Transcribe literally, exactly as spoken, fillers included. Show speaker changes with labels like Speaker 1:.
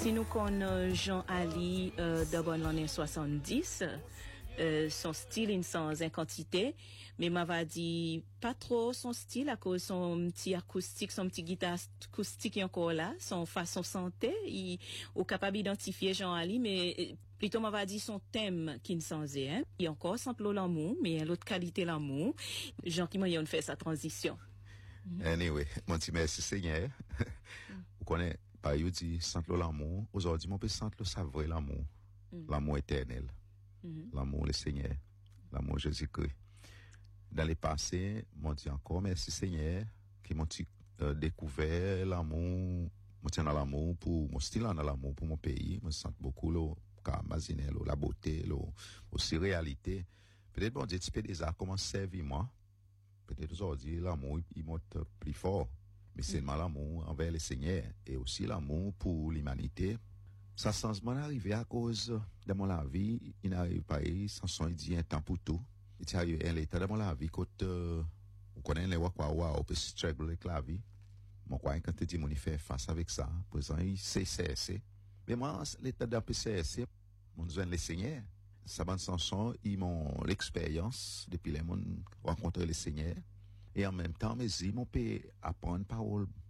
Speaker 1: Si nous connaissons Jean Ali euh, dans l'année soixante-dix, euh, son style il sans en quantité, mais m'a va dit pas trop son style à cause son petit acoustique, son petit guitare acoustique encore là, son façon santé, il est capable d'identifier Jean Ali, mais plutôt m'a va dit son thème qui ne sans hein. Il y a encore sample l'amour, mais l'autre qualité l'amour. Jean qui m'a fait sa transition.
Speaker 2: Anyway, mon petit merci Seigneur. Vous connaissez, par exemple, dit, sentir l'amour. Aujourd'hui, mon peut sentir savourer l'amour. Mm. L'amour éternel. Mm-hmm. L'amour le Seigneur. L'amour Jésus-Christ. Dans les passés, mon dit encore merci Seigneur, qui m'ont euh, découvert l'amour, mon tient dans l'amour pour, mon style dans l'amour pour mon pays. Je sens beaucoup, là, imaginer, la beauté, là, aussi réalité. Peut-être, bon Dieu, tu peux déjà commencer à servir moi. Peut-être aujourd'hui, l'amour, il monte plus fort. Mais c'est mm. l'amour envers le Seigneur et aussi l'amour pour l'humanité. Ça changement arrivé à cause de mon la vie. Il n'arrive pas, sans son dit un temps pour tout. Il y a eu un état de mon la vie quand, euh, on connaît les wakwawa, on peut struggle avec la vie. Mon quoi, quand tu dis, mon, il fait face avec ça. Pour exemple, il sait, c'est, c'est. Mais moi, l'état d'un peu c'est, c'est, mon besoin le Seigneur. Saban Sanson, ils m'ont l'expérience depuis les mondes rencontrer le Seigneur. Et en même temps, mais ils m'ont pu apprendre parole